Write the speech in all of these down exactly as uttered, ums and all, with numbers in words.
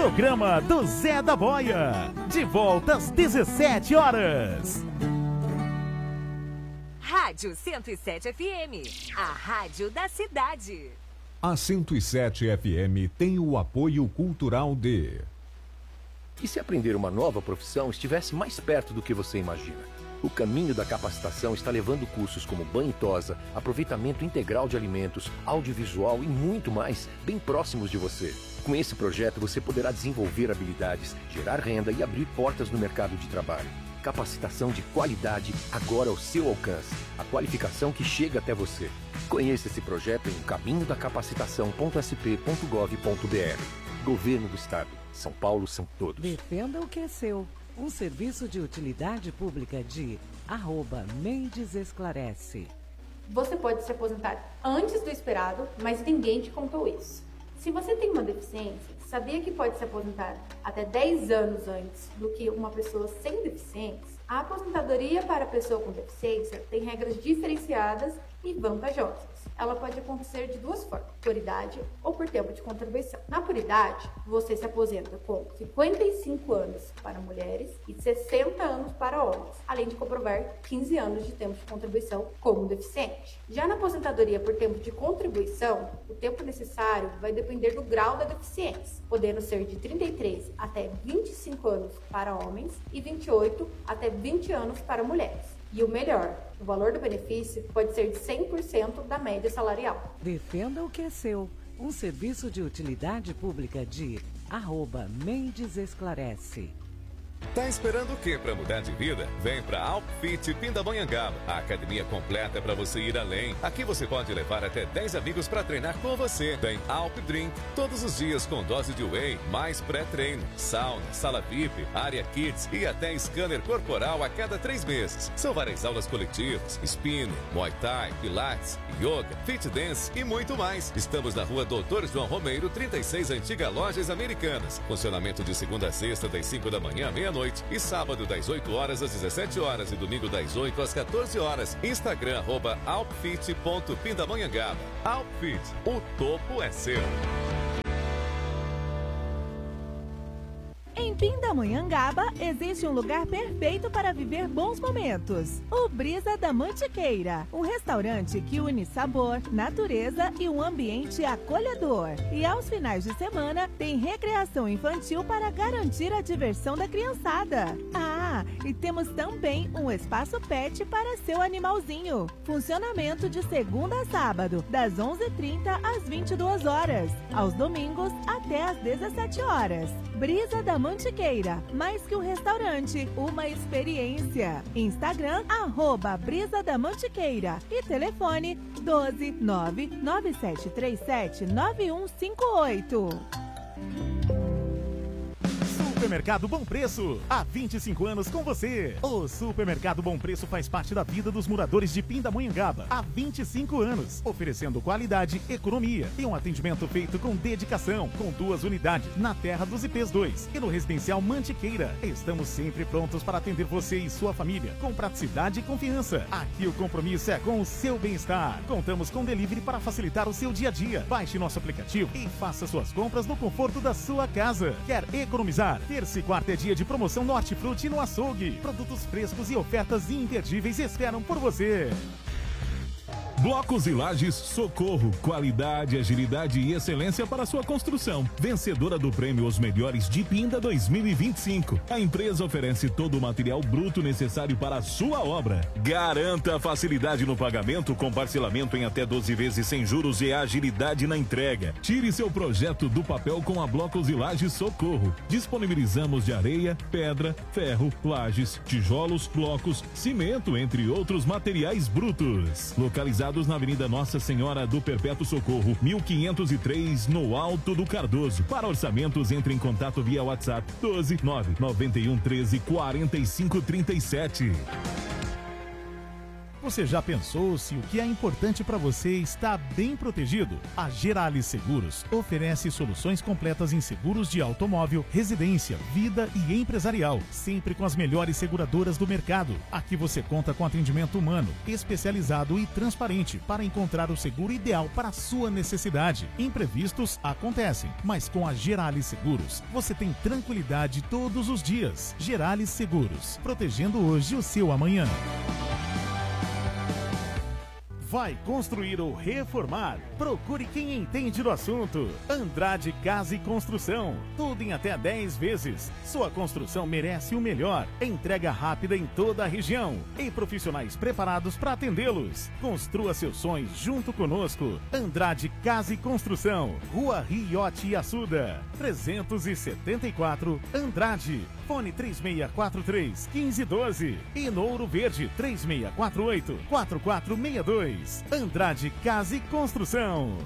Programa do Zé da Boia. De volta às dezessete horas. Rádio cento e sete F M, a rádio da cidade. A cento e sete F M tem o apoio cultural de... E se aprender uma nova profissão estivesse mais perto do que você imagina? O caminho da capacitação está levando cursos como banho e tosa, aproveitamento integral de alimentos, audiovisual e muito mais, bem próximos de você. Com esse projeto, você poderá desenvolver habilidades, gerar renda e abrir portas no mercado de trabalho. Capacitação de qualidade agora ao seu alcance. A qualificação que chega até você. Conheça esse projeto em caminho da capacitação ponto s p ponto gov ponto b r. Governo do Estado. São Paulo são todos. Defenda o que é seu. Um serviço de utilidade pública de arroba Mendes Esclarece. Você pode se aposentar antes do esperado, mas ninguém te contou isso. Se você tem uma deficiência, sabia que pode se aposentar até dez anos antes do que uma pessoa sem deficiência? A aposentadoria para a pessoa com deficiência tem regras diferenciadas e vantajosas. Ela pode acontecer de duas formas, por idade ou por tempo de contribuição. Na por idade, você se aposenta com cinquenta e cinco anos para mulheres e sessenta anos para homens, além de comprovar quinze anos de tempo de contribuição como deficiente. Já na aposentadoria por tempo de contribuição, o tempo necessário vai depender do grau da deficiência, podendo ser de trinta e três até vinte e cinco anos para homens e vinte e oito até vinte anos para mulheres. E o melhor, o valor do benefício pode ser de cem por cento da média salarial. Defenda o que é seu. Um serviço de utilidade pública de arroba Mendes Esclarece. Tá esperando o que para mudar de vida? Vem para Alpfit Pindamonhangaba, a academia completa para você ir além. Aqui você pode levar até dez amigos para treinar com você. Tem Alp Drink todos os dias com dose de whey, mais pré-treino, sauna, sala V I P, área kids e até scanner corporal a cada três meses. São várias aulas coletivas, spinning, muay thai, pilates, yoga, fit dance e muito mais. Estamos na rua Doutor João Romeiro, trinta e seis, Antiga Lojas Americanas. Funcionamento de segunda a sexta, das cinco da manhã à meia-noite. E sábado das oito horas às dezessete horas e domingo das oito às quatorze horas. Instagram arroba alpfit ponto pindamonhangaba. Alpfit, o topo é seu. Em Pindamonhangaba existe um lugar perfeito para viver bons momentos. O Brisa da Mantiqueira, um restaurante que une sabor, natureza e um ambiente acolhedor. E aos finais de semana tem recreação infantil para garantir a diversão da criançada. Ah, e temos também um espaço pet para seu animalzinho. Funcionamento de segunda a sábado, das onze e trinta às vinte e duas horas. Aos domingos, até às dezessete horas. Brisa da Mantiqueira, mais que um restaurante, uma experiência. Instagram, arroba Brisa da Mantiqueira. E telefone doze nove nove sete três sete nove um cinco oito. Supermercado Bom Preço, há vinte e cinco anos com você. O Supermercado Bom Preço faz parte da vida dos moradores de Pindamonhangaba há vinte e cinco anos, oferecendo qualidade, economia e um atendimento feito com dedicação, com duas unidades na Terra dos I Ps dois e no Residencial Mantiqueira. Estamos sempre prontos para atender você e sua família, com praticidade e confiança. Aqui o compromisso é com o seu bem-estar. Contamos com delivery para facilitar o seu dia a dia. Baixe nosso aplicativo e faça suas compras no conforto da sua casa. Quer economizar? Terça e quarta é dia de promoção no Hortifruti no açougue. Produtos frescos e ofertas imperdíveis esperam por você. Blocos e Lajes Socorro, qualidade, agilidade e excelência para sua construção. Vencedora do prêmio Os Melhores de Pinda dois mil e vinte e cinco. A empresa oferece todo o material bruto necessário para a sua obra. Garanta a facilidade no pagamento com parcelamento em até doze vezes sem juros e agilidade na entrega. Tire seu projeto do papel com a Blocos e Lajes Socorro. Disponibilizamos de areia, pedra, ferro, lajes, tijolos, blocos, cimento, entre outros materiais brutos. Localizado na Avenida Nossa Senhora do Perpétuo Socorro, mil quinhentos e três, no Alto do Cardoso. Para orçamentos, entre em contato via WhatsApp doze nove nove um treze quarenta e cinco trinta e sete. Você já pensou se o que é importante para você está bem protegido? A Gerali Seguros oferece soluções completas em seguros de automóvel, residência, vida e empresarial, sempre com as melhores seguradoras do mercado. Aqui você conta com atendimento humano, especializado e transparente para encontrar o seguro ideal para a sua necessidade. Imprevistos acontecem, mas com a Gerali Seguros você tem tranquilidade todos os dias. Gerali Seguros, protegendo hoje o seu amanhã. Vai construir ou reformar? Procure quem entende do assunto. Andrade Casa e Construção. Tudo em até dez vezes. Sua construção merece o melhor. Entrega rápida em toda a região. E profissionais preparados para atendê-los. Construa seus sonhos junto conosco. Andrade Casa e Construção. Rua Riote e Assuda. trezentos e setenta e quatro, Andrade. Fone três seis quatro três, um cinco um dois. E no Ouro Verde, três seis quatro oito, quatro quatro seis dois. Andrade Casa e Construção.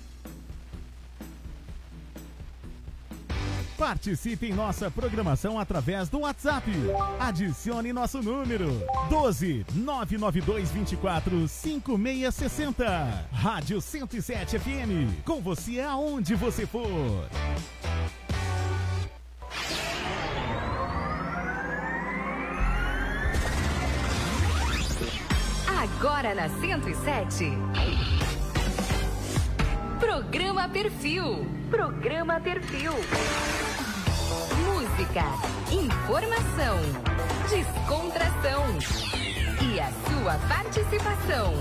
Participe em nossa programação através do WhatsApp. Adicione nosso número doze, nove nove dois, vinte e quatro, cinco seis seis zero. Rádio cento e sete F M. Com você aonde você for. Agora na cento e sete. Programa Perfil. Programa Perfil. Música, informação, descontração e a sua participação.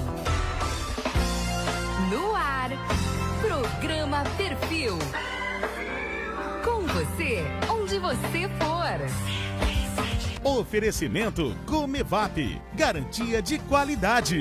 No ar, Programa Perfil. Com você, onde você for. Oferecimento Comevap, garantia de qualidade.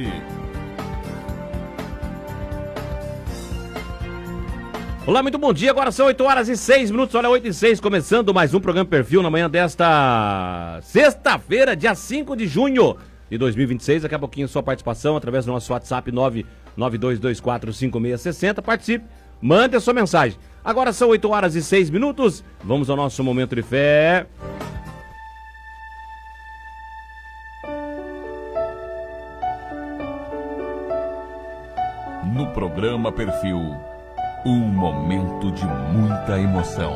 Olá, muito bom dia, agora são oito horas e seis minutos, olha, oito e seis, começando mais um Programa Perfil na manhã desta sexta-feira, dia cinco de junho de dois mil e vinte e seis, daqui a pouquinho sua participação através do nosso WhatsApp nove nove dois dois quatro cinco seis seis zero, participe, mande a sua mensagem. Agora são oito horas e seis minutos, vamos ao nosso momento de fé. No Programa Perfil, um momento de muita emoção.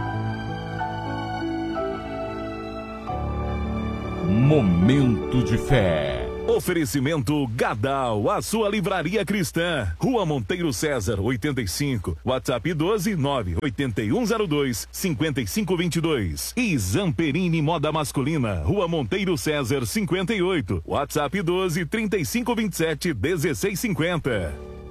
Momento de fé. Oferecimento Gadal, a sua livraria cristã. Rua Monteiro César, oitenta e cinco. WhatsApp doze, nove oito um zero dois, cinco cinco dois dois. E Zamperini Moda Masculina, Rua Monteiro César, cinquenta e oito. WhatsApp doze, trinta e cinco vinte e sete, dezesseis cinquenta.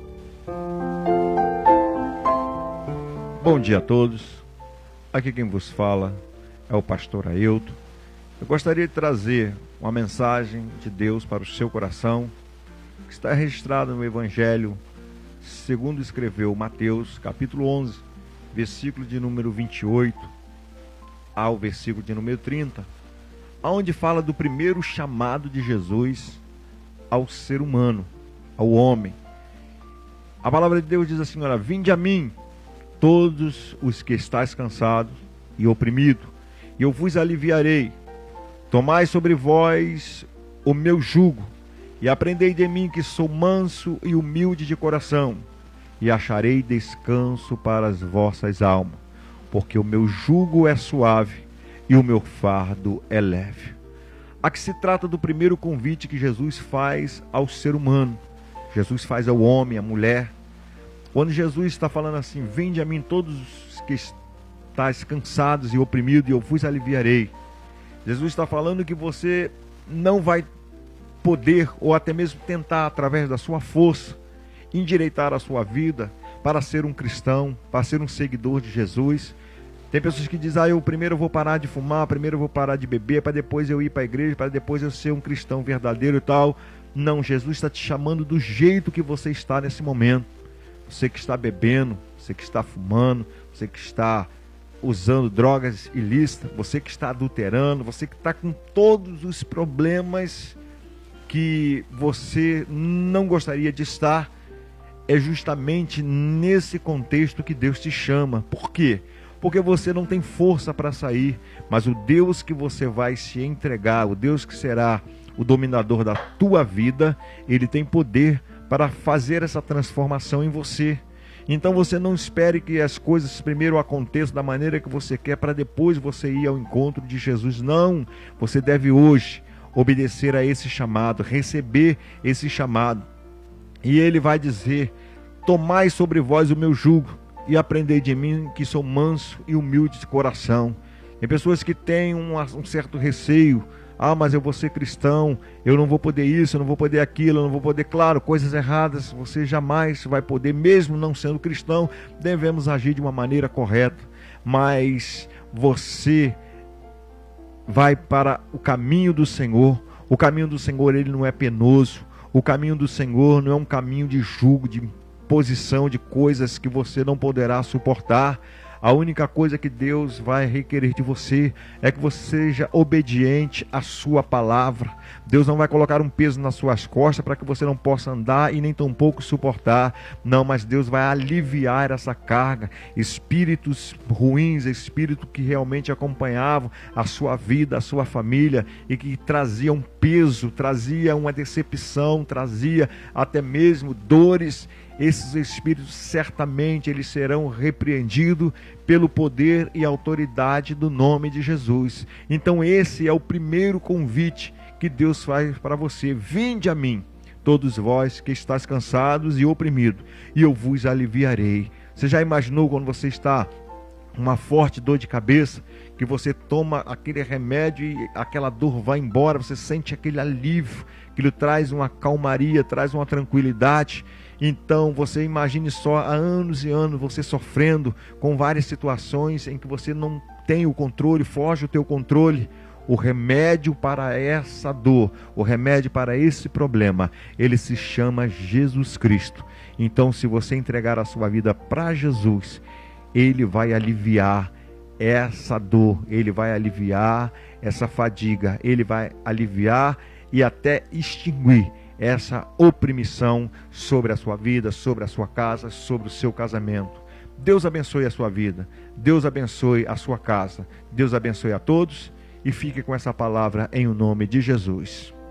Bom dia a todos, aqui quem vos fala é o pastor Ailton. Eu gostaria de trazer uma mensagem de Deus para o seu coração, que está registrada no Evangelho segundo escreveu Mateus, capítulo onze, versículo de número vinte e oito ao versículo de número trinta, onde fala do primeiro chamado de Jesus ao ser humano, ao homem. A palavra de Deus diz assim, olha, vinde a mim, todos os que estáis cansados e oprimidos, e eu vos aliviarei. Tomai sobre vós o meu jugo, e aprendei de mim que sou manso e humilde de coração, e acharei descanso para as vossas almas, porque o meu jugo é suave e o meu fardo é leve. Aqui se trata do primeiro convite que Jesus faz ao ser humano. Jesus faz ao homem, à mulher. Quando Jesus está falando assim, vinde a mim todos os que estáis cansados e oprimidos, e eu vos aliviarei. Jesus está falando que você não vai poder, ou até mesmo tentar, através da sua força, endireitar a sua vida para ser um cristão, para ser um seguidor de Jesus. Tem pessoas que dizem, ah, eu primeiro eu vou parar de fumar, primeiro eu vou parar de beber, para depois eu ir para a igreja, para depois eu ser um cristão verdadeiro e tal. Não, Jesus está te chamando do jeito que você está nesse momento. Você que está bebendo, você que está fumando, você que está usando drogas ilícitas, você que está adulterando, você que está com todos os problemas que você não gostaria de estar, é justamente nesse contexto que Deus te chama. Por quê? Porque você não tem força para sair, mas o Deus que você vai se entregar, o Deus que será o dominador da tua vida, ele tem poder para fazer essa transformação em você. Então você não espere que as coisas primeiro aconteçam da maneira que você quer para depois você ir ao encontro de Jesus. Não, você deve hoje obedecer a esse chamado, receber esse chamado. E ele vai dizer: tomai sobre vós o meu jugo e aprendei de mim, que sou manso e humilde de coração. Tem pessoas que têm um, um certo receio. Ah, mas eu vou ser cristão, eu não vou poder isso, eu não vou poder aquilo, eu não vou poder, claro, coisas erradas, você jamais vai poder, mesmo não sendo cristão, devemos agir de uma maneira correta, mas você vai para o caminho do Senhor. O caminho do Senhor, ele não é penoso, o caminho do Senhor não é um caminho de jugo, de imposição de coisas que você não poderá suportar. A única coisa que Deus vai requerer de você é que você seja obediente à sua palavra. Deus não vai colocar um peso nas suas costas para que você não possa andar e nem tampouco suportar. Não, mas Deus vai aliviar essa carga. Espíritos ruins, espíritos que realmente acompanhavam a sua vida, a sua família e que traziam peso, trazia uma decepção, trazia até mesmo dores. Esses espíritos certamente eles serão repreendidos pelo poder e autoridade do nome de Jesus. Então esse é o primeiro convite que Deus faz para você: vinde a mim, todos vós que estáis cansados e oprimidos, e eu vos aliviarei. Você já imaginou quando você está com uma forte dor de cabeça, que você toma aquele remédio e aquela dor vai embora, você sente aquele alívio, que lhe traz uma calmaria, traz uma tranquilidade? Então você imagine só, há anos e anos você sofrendo com várias situações em que você não tem o controle, foge o teu controle. O remédio para essa dor, o remédio para esse problema, ele se chama Jesus Cristo. Então, se você entregar a sua vida para Jesus, ele vai aliviar essa dor, ele vai aliviar essa fadiga, ele vai aliviar e até extinguir essa opressão sobre a sua vida, sobre a sua casa, sobre o seu casamento. Deus abençoe a sua vida, Deus abençoe a sua casa, Deus abençoe a todos e fique com essa palavra em o nome de Jesus.